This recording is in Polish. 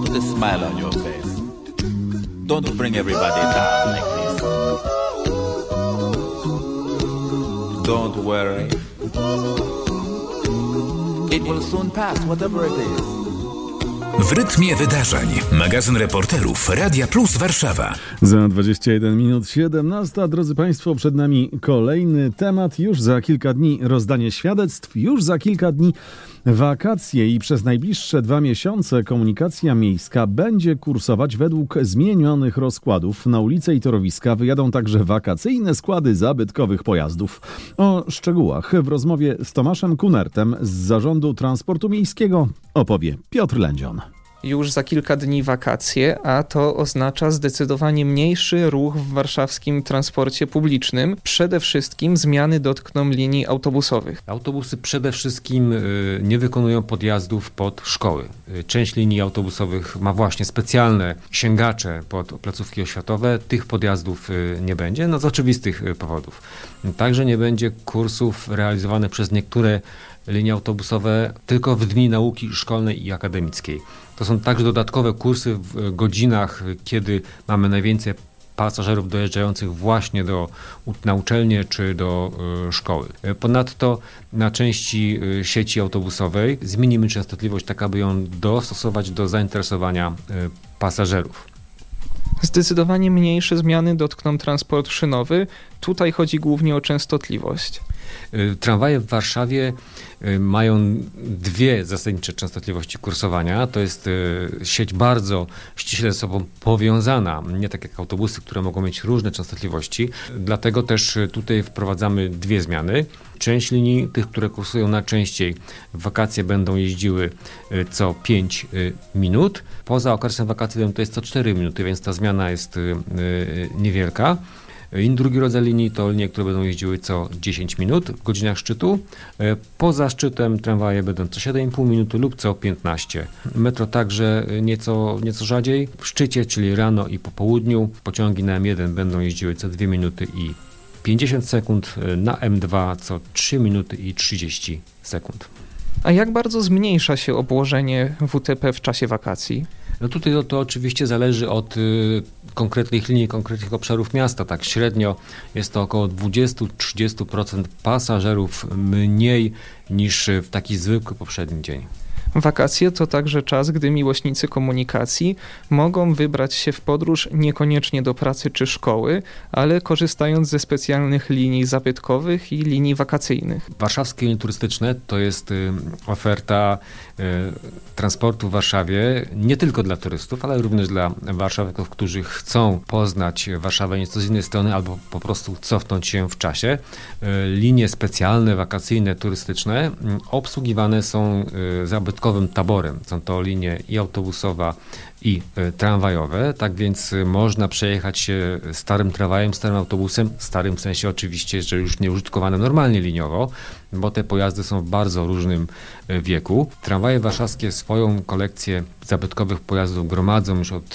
Put a smile on your face. Don't bring everybody down like this. Don't worry. It will soon pass, whatever it is. W rytmie wydarzeń. Magazyn reporterów Radia Plus Warszawa. Za 21 minut 17. Drodzy Państwo, przed nami kolejny temat. Już za kilka dni rozdanie świadectw, już za kilka dni wakacje i przez najbliższe 2 miesiące komunikacja miejska będzie kursować według zmienionych rozkładów. Na ulice i torowiska wyjadą także wakacyjne składy zabytkowych pojazdów. O szczegółach w rozmowie z Tomaszem Kunertem z Zarządu Transportu Miejskiego opowie Piotr Lędzion. Już za kilka dni wakacje, a to oznacza zdecydowanie mniejszy ruch w warszawskim transporcie publicznym. Przede wszystkim zmiany dotkną linii autobusowych. Autobusy przede wszystkim nie wykonują podjazdów pod szkoły. Część linii autobusowych ma właśnie specjalne sięgacze pod placówki oświatowe. Tych podjazdów nie będzie, z oczywistych powodów. Także nie będzie kursów realizowanych przez niektóre linie autobusowe tylko w dni nauki szkolnej i akademickiej. To są także dodatkowe kursy w godzinach, kiedy mamy najwięcej pasażerów dojeżdżających właśnie na uczelnię czy do szkoły. Ponadto na części sieci autobusowej zmienimy częstotliwość tak, aby ją dostosować do zainteresowania pasażerów. Zdecydowanie mniejsze zmiany dotkną transport szynowy. Tutaj chodzi głównie o częstotliwość. Tramwaje w Warszawie mają 2 zasadnicze częstotliwości kursowania. To jest sieć bardzo ściśle ze sobą powiązana, nie tak jak autobusy, które mogą mieć różne częstotliwości. Dlatego też tutaj wprowadzamy 2 zmiany. Część linii, tych, które kursują najczęściej w wakacje, będą jeździły co 5 minut. Poza okresem wakacyjnym to jest co 4 minuty, więc ta zmiana jest niewielka. I drugi rodzaj linii to linie, które będą jeździły co 10 minut w godzinach szczytu. Poza szczytem tramwaje będą co 7,5 minuty lub co 15. Metro także nieco rzadziej. W szczycie, czyli rano i po południu, pociągi na M1 będą jeździły co 2 minuty i 50 sekund, na M2 co 3 minuty i 30 sekund. A jak bardzo zmniejsza się obłożenie WTP w czasie wakacji? Tutaj to oczywiście zależy od konkretnych linii, konkretnych obszarów miasta. Tak średnio jest to około 20-30% pasażerów mniej niż w taki zwykły poprzedni dzień. Wakacje to także czas, gdy miłośnicy komunikacji mogą wybrać się w podróż niekoniecznie do pracy czy szkoły, ale korzystając ze specjalnych linii zabytkowych i linii wakacyjnych. Warszawskie linie turystyczne to jest oferta transportu w Warszawie nie tylko dla turystów, ale również dla warszawiaków, którzy chcą poznać Warszawę nieco z innej strony albo po prostu cofnąć się w czasie. Linie specjalne, wakacyjne, turystyczne obsługiwane są zabytkowym taborem. Są to linie i autobusowa, i tramwajowe, tak więc można przejechać się starym tramwajem, starym autobusem, starym w sensie oczywiście, że już nie użytkowane normalnie liniowo, bo te pojazdy są w bardzo różnym wieku. Tramwaje warszawskie swoją kolekcję zabytkowych pojazdów gromadzą już od